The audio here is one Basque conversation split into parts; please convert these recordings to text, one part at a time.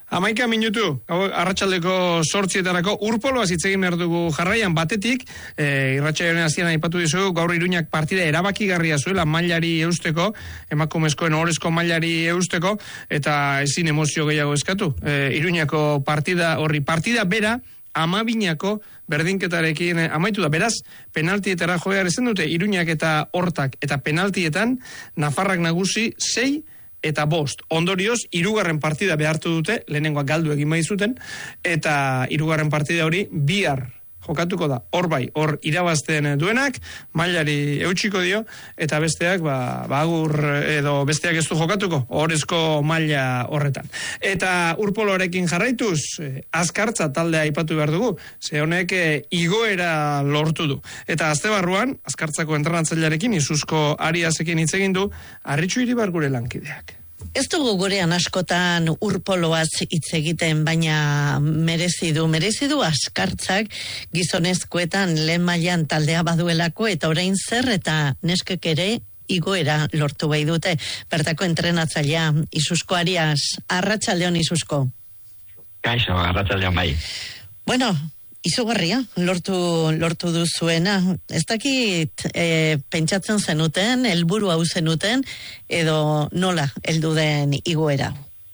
11 minutu, arratsaldeko 8etarako Urpoloaz hitz egin behar dugu jarraian batetik, irratsaioaren hasieran aipatu dizugu, gaur Iruñak partida erabakigarria zuela mailari eusteko, emakumezkoen ohorezko mailari eusteko, eta ezin emozio gehiago eskatu. Iruñako partida bera, 12ko berdinketarekin amaitu da. Beraz, penaltietara joera ezen dute Iruñak eta Hortak, eta penaltietan Nafarrak nagusi 6 eta 5. Ondorioz, 3. partida behartu dute, lehenengoa galdu egin zuten, eta 3. partida hori bihar jokatuko da. Hor irabazten duenak, mailari eutsiko dio, eta besteak, agur edo besteak ez du jokatuko, ohorezko maila horretan. Eta Urpoloarekin jarraituz, Azkartza taldea aipatu behar dugu, ze honek igoera lortu du. Eta azte barruan, Azkartzako entrenatzailearekin, Isuzko Ariasekin hitz egin du, Arritxu Iribar gure lankideak. Ez dugu gurean askotan Urpoloaz hitz egiten, baina merezi du Azkartzak gizonezkoetan lehen mailan taldea baduelako, eta orain zer eta neskek ere igoera lortu bai dute. Bertako entrenatzailea Isuzko Arias, arratsaldeon Isuzko. Kaixo, arratsaldeon bai. Bueno, izugarria lortu duzuena. Ez dakit pentsatzen zenuten, helburu hau zenuten, edo nola heldu den igoera?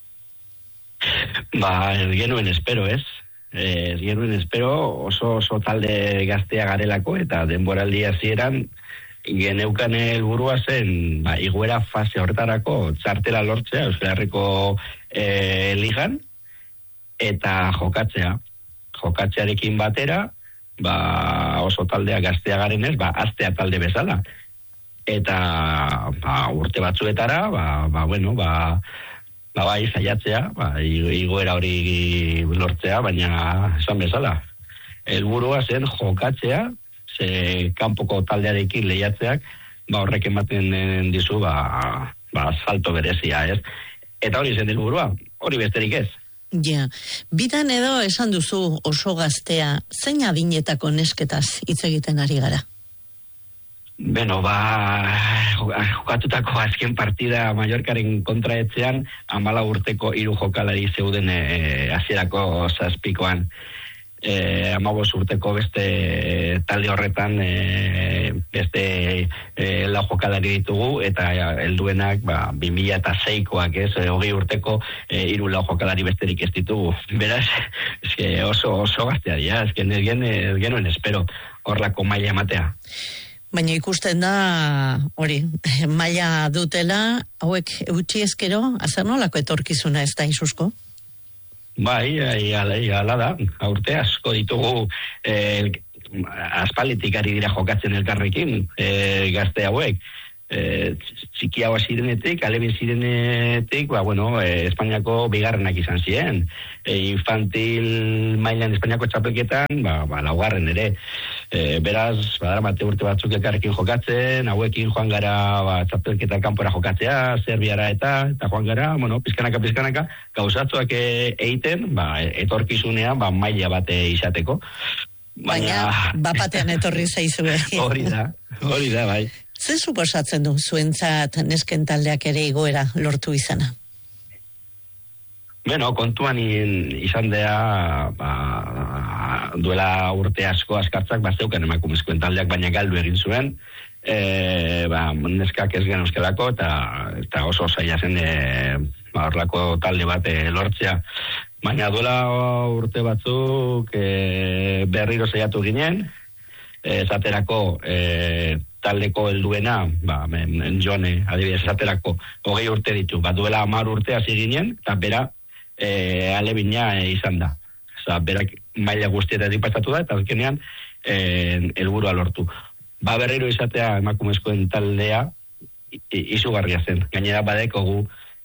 Ez genuen espero, ez? Ez genuen espero, oso talde gaztea garelako, eta denboraldi hasieran geneukan helburua zen, igoera fase horretarako txartela lortzea, Euskal Herriko ligan, eta jokatzearekin batera, oso taldea gaztea garenez, aztea talde bezala. Eta urte batzuetara, bai saiatzea, igoera hori lortzea, baina esan bezala. Helburua zen jokatzea, ze kanpoko taldearekin lehiatzeak, horrek ematen dizu, salto berezia, ez? Eta hori zen helburua, hori besterik ez. Ja, bitan edo esan duzu oso gaztea, zein adinetako nesketaz hitz egiten ari gara? Beno, jokatutako azken partida Mallorcaren kontraetzean, 14 urteko 3 jokalari zeuden hasierako 7koan. 15 urteko beste talde horretan beste lau jokalari ditugu, eta helduenak 2006koak, 20 urteko 3 lau jokalari besterik ez ditugu. Beraz, oso gaztea dira, ez genuen espero horlako maila ematea. Baina ikusten da, hori, maila dutela, hauek eutsi ezkero, azer nolako etorkizuna ez da Isuzko? Bai, ala da, aurte asko ditugu aspalditik ari dira jokatzen elkarrekin, gazte hauek. Txikiagoa zirenetik, alebin zirenetik, Espainiako bigarrenak izan ziren. Infantil mailan Espainiako txapelketan, laugarren ere. Beraz, badaramate urte batzuk elkarrekin jokatzen, hauekin joan gara txapelketa kanpora jokatzea, Serbiara eta joan gara, pizkanaka, gauzatzuak egiten, etorkizunean, maila bate izateko. Baina, bapatean etorri zaizue. Hori da, bai. Zer suposatzen du zuentzat nesken taldeak ere igoera lortu izana? Beno, kontuan izan dea, duela urte asko Azkartzak, zeukan emakumezkoen taldeak, baina galdu egin zuen, neskak ez gen euskelako, eta oso zaila zen horlako talde bat lortzea. Baina duela urte batzuk berriro saiatu ginen, esaterako taldeko helduena, Jone, adibidez, esaterako 20 urte ditu, duela 10 urte hasi ginen, eta bera alebina izan da. Berak maila guztietatik pasatu da, eta azkenean helburua lortu. Berriro izatea emakumezkoen taldea izugarria zen. Gainera badekogu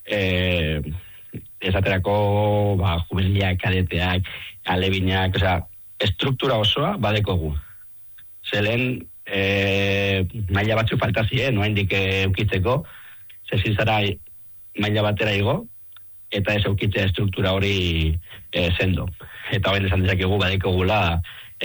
esaterako jubilak, kadeteak, alebinak, estruktura osoa badekogu. Zelen maila batzu falta ziren, oraindik eukitzeko, zezin zara maila batera igo, eta ez eukitzea estruktura hori sendo. Eta horren esan dezakegu badekogula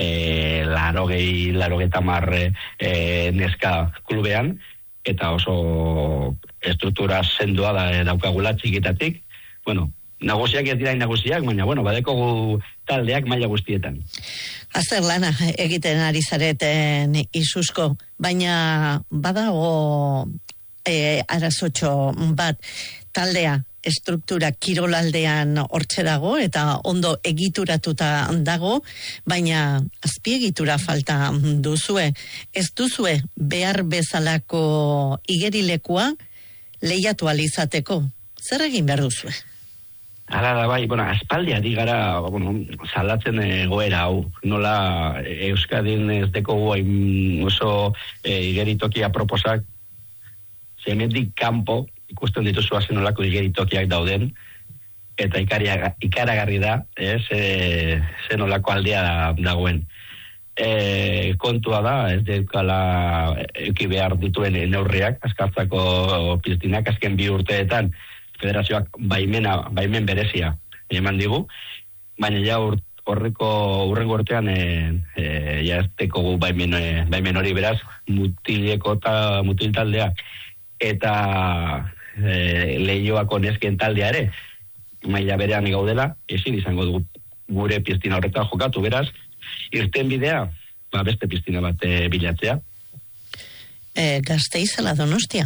80 neska klubean, eta oso estruktura sendoa daukagula txikitatik, nagusiak ez dira nagusiak, baina, bueno, badekogu taldeak maila guztietan. Azer lana egiten ari zareten Isusko, baina badago arazotxo bat taldea, estruktura kirolaldean hortxe dago eta ondo egituratuta dago, baina azpiegitura falta duzue. Ez duzue behar bezalako igerilekua lehiatu alizateko. Zer egin behar duzue? Hala da bai, bueno, aspaldi ari gara, bueno, salatzen egoera hau. Nola Euskadin ez deko oso igeritokia proposak, zemendik kanpo, ikusten dituzu hazen olako igeritokiak dauden, eta ikaragarri da, zen olako aldea dagoen. Kontua da, ez deukala eki behar dituen neurriak, azkartzako piztinak, azken 2 urteetan, federazioak baimen berezia eman digu, baina ja urrengo urtean ja ez teko baimen hori beraz, mutil taldea, eta lehioako nesken taldea ere, maila berean gaudela, ezin izango dugu gure piztina horretan jokatu, beraz, irten bidea, beste piztina bat bilatzea. Gasteiz ala Donostia?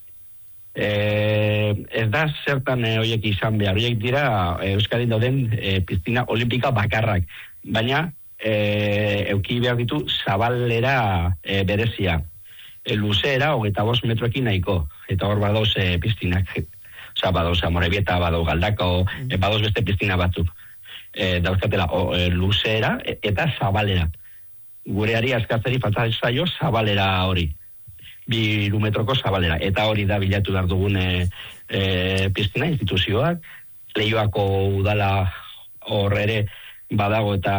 Ez da zertan horiek izan behar, horiek dira Euskadin dauden piztina olimpika bakarrak, baina euki behar ditu zabalera berezia. Luzera, 25 metroekin nahiko, eta hor badoz piztinak. Osa, badoz Amorebieta, badoz Galdako, badoz beste piztina batzuk. Dauzkatela, luzera eta zabalera. Gureari askatzeri falta zaio zabalera hori. 2 metroko zabalera. Eta hori da bilatu behar dugun piztina, instituzioak. Leioako udala hor ere badago eta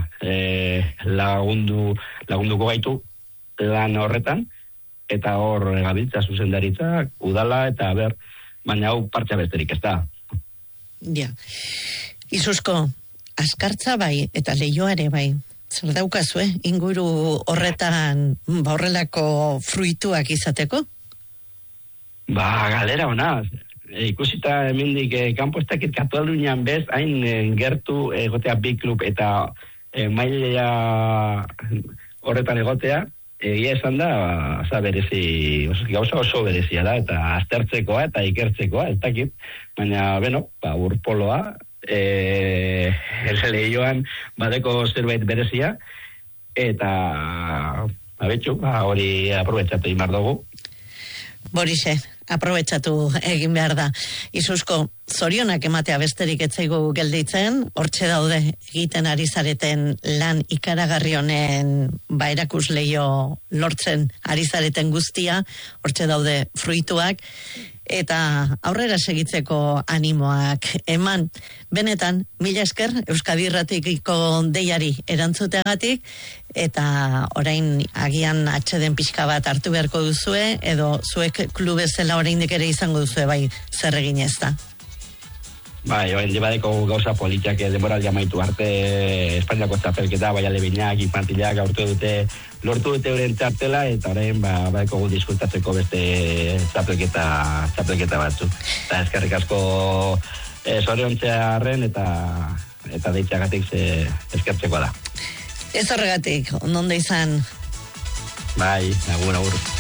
lagunduko gaitu lan horretan. Eta hor gabiltza zuzendaritza, udala, eta baina hau partxa besterik ez da. Ja. Isusko, askartza bai, eta leioare bai. Zer daukazue, inguru horretan horrelako fruituak izateko? Galera ona. Ikusita hemendik kanpo ez dakit Katalunian bez, hain gertu egotea bi klub eta maila horretan egotea, egia esan da, gauza oso berezia da, eta aztertzekoa eta ikertzekoa, ez dakit, baina, urpoloa, leioan badeko zerbait berezia, eta, hori aprobetxatu imar dugu. Borixe, aprobetxatu egin behar da. Isusko, zorionak ematea besterik etzaigu gelditzen, hortxe daude egiten ari zareten lan ikaragarri honen erakusleio lortzen ari zareten guztia, hortxe daude fruituak, eta aurrera segitzeko animoak eman. Benetan, 1000 esker Euskadi Irratiko deiari erantzuteagatik, eta orain agian atxeden pixka bat hartu beharko duzue, edo zuek klubezela oraindik ere izango duzue, bai, zer egin ez da? Bai, badeko gauza politiak denboraldia amaitu arte, Espainiako txapelketa, bai alebinak, infantilak lortu dute euren txartela, eta orain badeko disfrutatzeko beste txapelketa batzu. Eta eskerrik asko zoriontzearen eta deitxagatik eskertzekoa da. Ez horregatik, ondo izan. Bai, agur.